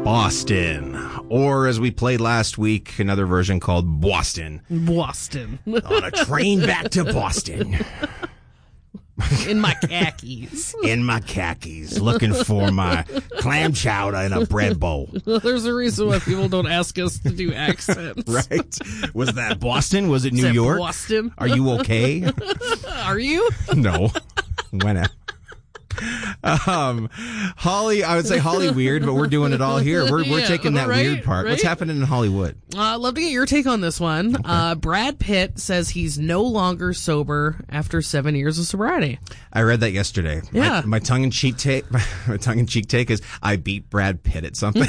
Boston. Or, as we played last week, another version called Boston. Boston. On a train back to Boston. In my khakis. In my khakis, looking for my clam chowder in a bread bowl. There's a reason why people don't ask us to do accents. Right? Was that Boston? Was it New Is that York? Boston? Are you okay? Are you? No. When? Holly, I would say Holly weird, but we're doing it all here. We're taking that weird part. What's happening in Hollywood? I'd love to get your take on this one. Okay. Brad Pitt says he's no longer sober after 7 years of sobriety. I read that yesterday. Yeah. My tongue-in-cheek take is I beat Brad Pitt at something.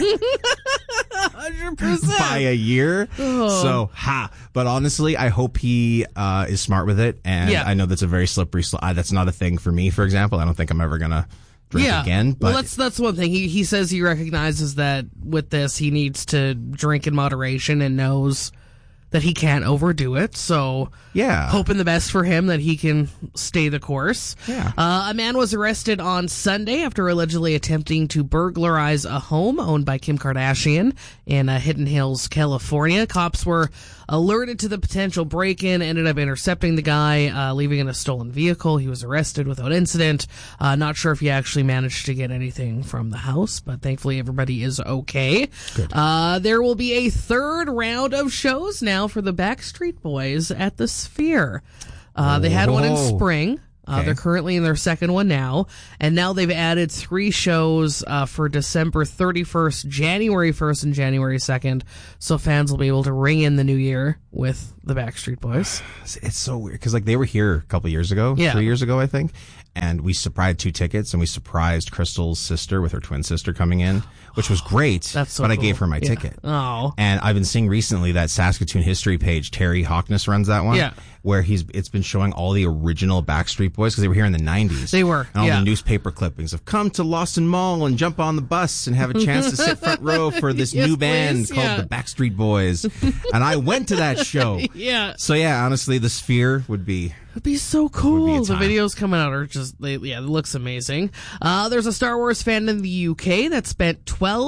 100%. By a year. Oh. So, But honestly, I hope he is smart with it. And I know that's a very slippery slope. That's not a thing for me, for example. I don't think I'm ever going to drink again. But well, that's one thing. He says he recognizes that with this, he needs to drink in moderation and knows that he can't overdo it. So, hoping the best for him that he can stay the course. Yeah. A man was arrested on Sunday after allegedly attempting to burglarize a home owned by Kim Kardashian in Hidden Hills, California. Cops were alerted to the potential break-in, ended up intercepting the guy, leaving in a stolen vehicle. He was arrested without incident. Not sure if he actually managed to get anything from the house, but thankfully everybody is okay. Good. There will be a third round of shows now for the Backstreet Boys at the Sphere. They had one in spring. They're currently in their second one now. And now they've added 3 shows for December 31st, January 1st, and January 2nd. So fans will be able to ring in the new year with the Backstreet Boys. It's so weird because they were here a couple years ago, 3 years ago, I think. And we surprised 2 tickets, and we surprised Crystal's sister with her twin sister coming in, which was great. That's so but cool. I gave her my ticket. Oh. And I've been seeing recently that Saskatoon history page, Terry Hawkness runs that one. Yeah. Where it's been showing all the original Backstreet Boys because they were here in the 90s. They were. And all the newspaper clippings of come to Lawson Mall and jump on the bus and have a chance to sit front row for this new band called the Backstreet Boys. And I went to that show. Yeah. So honestly, the Sphere would be... It'd be so cool. The videos coming out are just, it looks amazing. There's a Star Wars fan in the UK that spent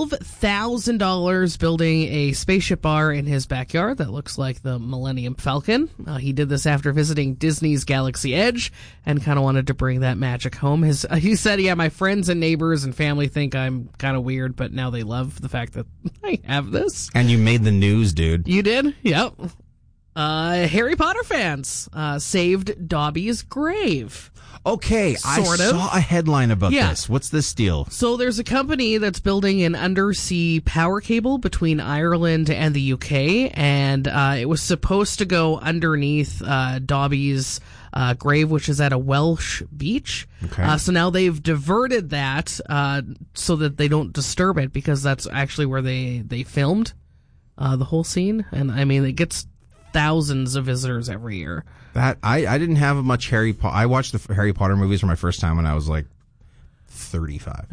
$12,000 building a spaceship bar in his backyard that looks like the Millennium Falcon. He did this after visiting Disney's Galaxy Edge and kind of wanted to bring that magic home. He said, my friends and neighbors and family think I'm kind of weird, but now they love the fact that I have this. And you made the news, dude. You did? Yep. Harry Potter fans saved Dobby's grave. Okay, I saw a headline about this. What's this deal? So there's a company that's building an undersea power cable between Ireland and the UK, and it was supposed to go underneath Dobby's grave, which is at a Welsh beach. Okay. So now they've diverted that so that they don't disturb it, because that's actually where they filmed the whole scene. And I mean, it gets thousands of visitors every year. That I didn't have much Harry Potter. I watched the Harry Potter movies for my first time when I was like 35.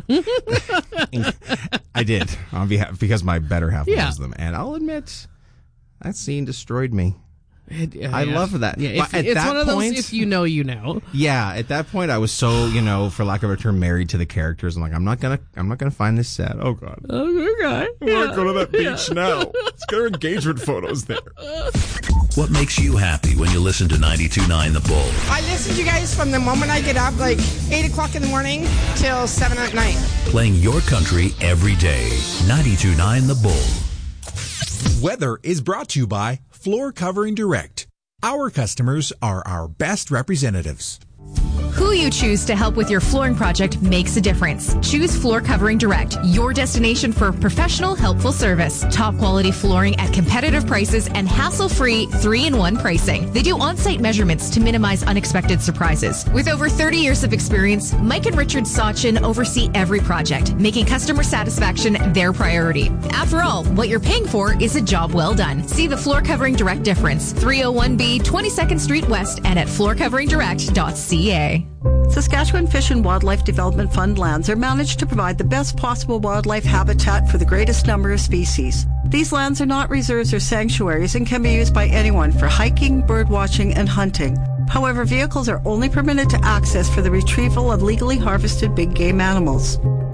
I did because my better half loves them, and I'll admit that scene destroyed me. I love that. Yeah, it's one of those, if you know, you know. Yeah, at that point I was so, for lack of a term, married to the characters. I'm like, I'm not gonna find this sad. Oh God. Okay. I want to go to that beach now. Let's get our engagement photos there. What makes you happy when you listen to 92.9 The Bull? I listen to you guys from the moment I get up, like 8 o'clock in the morning till 7 at night. Playing your country every day. 92.9 The Bull. Weather is brought to you by Floor Covering Direct. Our customers are our best representatives. Who you choose to help with your flooring project makes a difference. Choose Floor Covering Direct, your destination for professional, helpful service. Top quality flooring at competitive prices and hassle-free 3-in-1 pricing. They do on-site measurements to minimize unexpected surprises. With over 30 years of experience, Mike and Richard Sachin oversee every project, making customer satisfaction their priority. After all, what you're paying for is a job well done. See the Floor Covering Direct difference. 301B 22nd Street West and at floorcoveringdirect.ca. Saskatchewan Fish and Wildlife Development Fund lands are managed to provide the best possible wildlife habitat for the greatest number of species. These lands are not reserves or sanctuaries and can be used by anyone for hiking, bird watching, and hunting. However, vehicles are only permitted to access for the retrieval of legally harvested big game animals.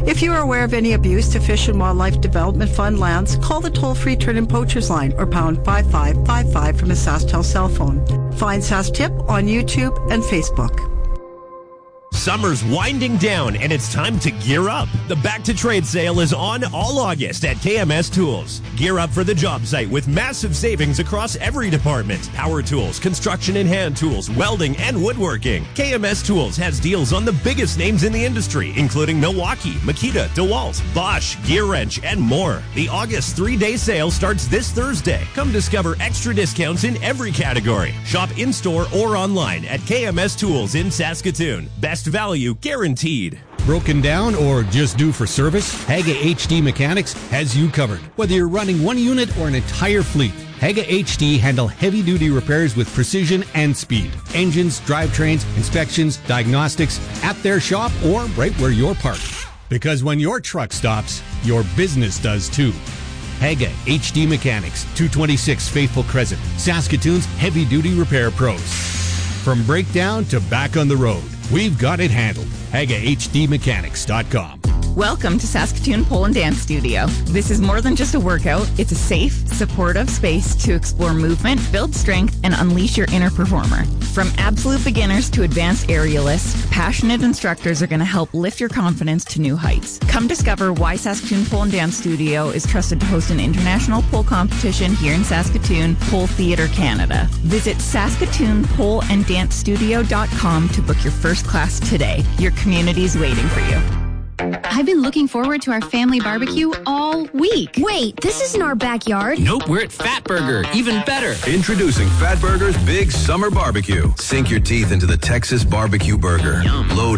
If you are aware of any abuse to Fish and Wildlife Development Fund lands, call the toll-free Turn and Poachers line or pound 5555 from a SaskTel cell phone. Find SaskTip on YouTube and Facebook. Summer's winding down and it's time to gear up. The Back to Trade sale is on all August at KMS Tools. Gear up for the job site with massive savings across every department. Power tools, construction and hand tools, welding and woodworking. KMS Tools has deals on the biggest names in the industry, including Milwaukee, Makita, DeWalt, Bosch, Gear Wrench, and more. The August 3-day sale starts this Thursday. Come discover extra discounts in every category. Shop in-store or online at KMS Tools in Saskatoon. Best value guaranteed. Broken down or just due for service? Haga HD Mechanics has you covered. Whether you're running one unit or an entire fleet, Haga HD handle heavy-duty repairs with precision and speed. Engines, drivetrains, inspections, diagnostics, at their shop or right where you're parked. Because when your truck stops, your business does too. Haga HD Mechanics, 226 Faithful Crescent, Saskatoon's heavy-duty repair pros. From breakdown to back on the road, we've got it handled. HagaHDMechanics.com. Welcome to Saskatoon Pole and Dance Studio. This is more than just a workout. It's a safe, supportive space to explore movement, build strength, and unleash your inner performer. From absolute beginners to advanced aerialists, passionate instructors are going to help lift your confidence to new heights. Come discover why Saskatoon Pole and Dance Studio is trusted to host an international pole competition here in Saskatoon, Pole Theatre Canada. Visit SaskatoonPoleAndDanceStudio.com to book your first class today. Your community is waiting for you. I've been looking forward to our family barbecue all week. Wait, this isn't our backyard. Nope, we're at Fatburger. Even better. Introducing Fatburger's Big Summer Barbecue. Sink your teeth into the Texas barbecue burger. Yum. Load